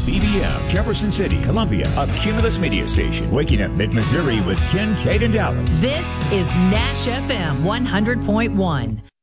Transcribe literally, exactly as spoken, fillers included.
B B M, Jefferson City, Columbia, a Cumulus media station. Waking up mid-Missouri with Ken, Kate, and Dallas. This is Nash F M one hundred point one.